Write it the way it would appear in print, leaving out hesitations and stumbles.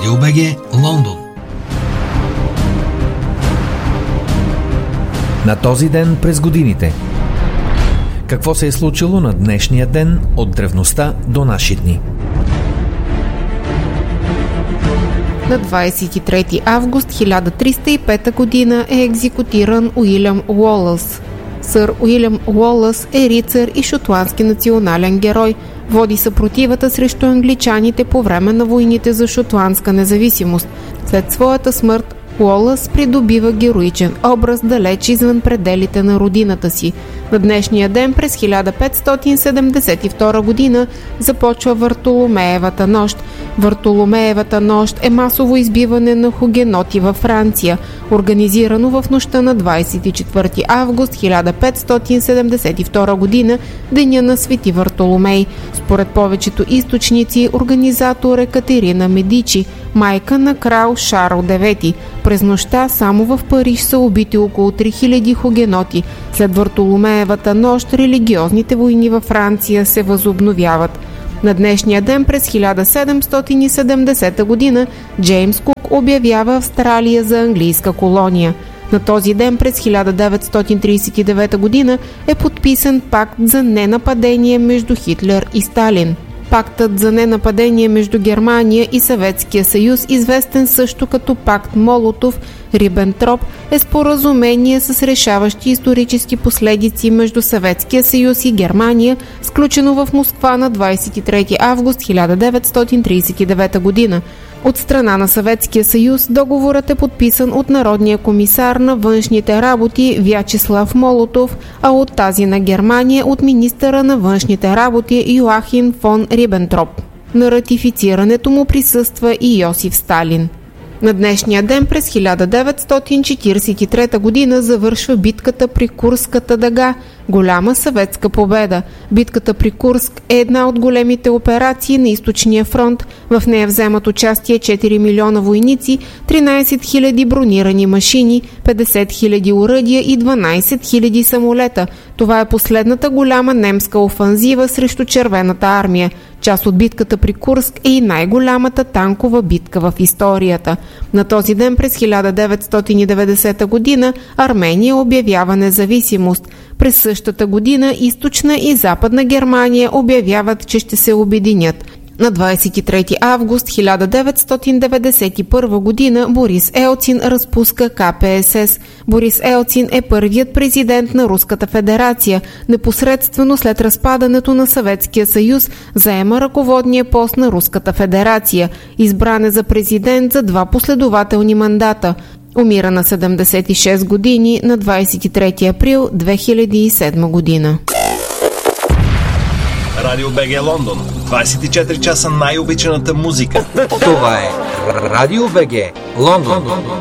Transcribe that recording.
Радио БГ Лондон. На този ден през годините. Какво се е случило на днешния ден от древността до наши дни? На 23 август 1305 година е екзекутиран Уилям Уолъс. Сър Уилям Уолъс е рицар и шотландски национален герой. Води съпротивата срещу англичаните по време на войните за шотландска независимост. След своята смърт Уолъс придобива героичен образ далеч извън пределите на родината си. На днешния ден през 1572 година започва Вартоломеевата нощ. Вартоломеевата нощ е масово избиване на хугеноти във Франция, организирано в нощта на 24 август 1572 година, деня на Свети Вартоломей. Според повечето източници, организатор е Катерина Медичи, майка на крал Шарл IX. През нощта само в Париж са убити около 3000 хугеноти. След Вартоломеевата нощ религиозните войни във Франция се възобновяват. На днешния ден през 1770 година Джеймс Кук обявява Австралия за английска колония. На този ден през 1939 година е подписан пакт за ненападение между Хитлер и Сталин. Пактът за ненападение между Германия и Съветския съюз, известен също като пакт Молотов-Рибентроп, е споразумение с решаващи исторически последици между Съветския съюз и Германия, сключено в Москва на 23 август 1939 година. От страна на Съветския съюз договорът е подписан от народния комисар на външните работи Вячеслав Молотов, а от тази на Германия от министъра на външните работи Йоахим фон Рибентроп. На ратифицирането му присъства и Йосиф Сталин. На днешния ден през 1943 година завършва битката при Курската дъга, голяма съветска победа. Битката при Курск е една от големите операции на Източния фронт. В нея вземат участие 4 милиона войници, 13 000 бронирани машини, 50 000 оръдия и 12 000 самолета. Това е последната голяма немска офанзива срещу Червената армия. Част от битката при Курск е и най-голямата танкова битка в историята. На този ден през 1990 година Армения обявява независимост. През същата година Източна и Западна Германия обявяват, че ще се обединят. На 23 август 1991 година Борис Елцин разпуска КПСС. Борис Елцин е първият президент на Руската федерация. Непосредствено след разпадането на Съветския съюз заема ръководния пост на Руската федерация. Избран е за президент за 2 последователни мандата. Умира на 76 години на 23 април 2007 година. Радио БГ Лондон. 24 часа най-обичаната музика. Това е Радио БГ Лондон.